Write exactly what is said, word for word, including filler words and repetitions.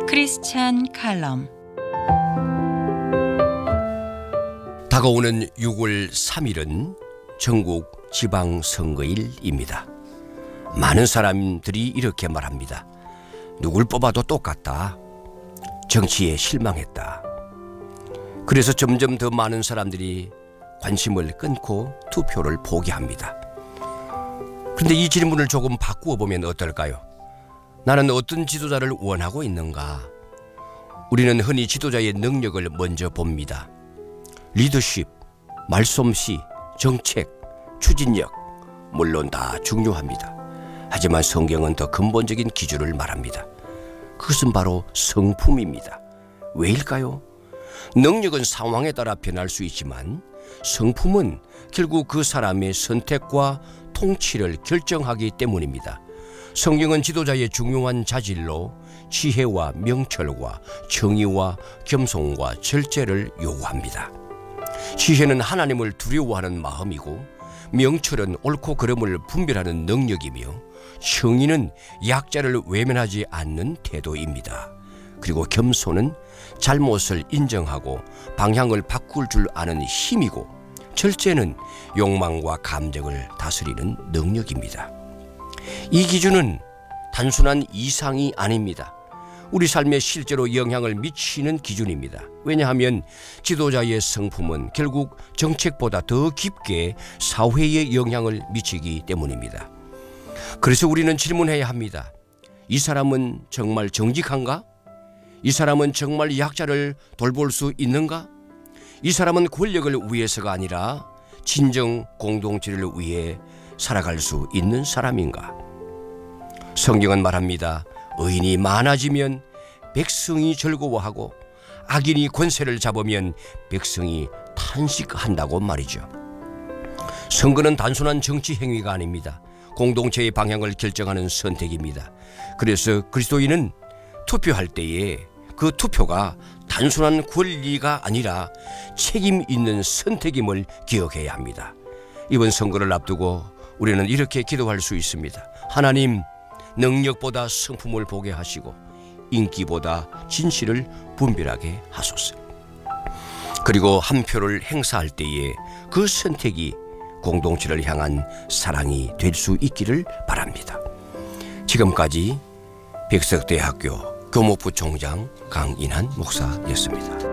크리스찬 칼럼. 다가오는 유월 삼일은 전국 지방선거일입니다. 많은 사람들이 이렇게 말합니다. 누굴 뽑아도 똑같다. 정치에 실망했다. 그래서 점점 더 많은 사람들이 관심을 끊고 투표를 포기합니다. 그런데 이 질문을 조금 바꾸어 보면 어떨까요? 나는 어떤 지도자를 원하고 있는가? 우리는 흔히 지도자의 능력을 먼저 봅니다. 리더십, 말솜씨, 정책, 추진력, 물론 다 중요합니다. 하지만 성경은 더 근본적인 기준을 말합니다. 그것은 바로 성품입니다. 왜일까요? 능력은 상황에 따라 변할 수 있지만 성품은 결국 그 사람의 선택과 통치를 결정하기 때문입니다. 성경은 지도자의 중요한 자질로 지혜와 명철과 정의와 겸손과 절제를 요구합니다. 지혜는 하나님을 두려워하는 마음이고, 명철은 옳고 그름을 분별하는 능력이며, 정의는 약자를 외면하지 않는 태도입니다. 그리고 겸손은 잘못을 인정하고 방향을 바꿀 줄 아는 힘이고, 절제는 욕망과 감정을 다스리는 능력입니다. 이 기준은 단순한 이상이 아닙니다. 우리 삶에 실제로 영향을 미치는 기준입니다. 왜냐하면 지도자의 성품은 결국 정책보다 더 깊게 사회에 영향을 미치기 때문입니다. 그래서 우리는 질문해야 합니다. 이 사람은 정말 정직한가? 이 사람은 정말 약자를 돌볼 수 있는가? 이 사람은 권력을 위해서가 아니라 진정 공동체를 위해 살아갈 수 있는 사람인가? 성경은 말합니다. 의인이 많아지면 백성이 즐거워하고 악인이 권세를 잡으면 백성이 탄식한다고 말이죠. 선거는 단순한 정치 행위가 아닙니다. 공동체의 방향을 결정하는 선택입니다. 그래서 그리스도인은 투표할 때에 그 투표가 단순한 권리가 아니라 책임 있는 선택임을 기억해야 합니다. 이번 선거를 앞두고 우리는 이렇게 기도할 수 있습니다. 하나님, 능력보다 성품을 보게 하시고 인기보다 진실을 분별하게 하소서. 그리고 한 표를 행사할 때에 그 선택이 공동체를 향한 사랑이 될 수 있기를 바랍니다. 지금까지 백석대학교 교목부 총장 강인한 목사였습니다.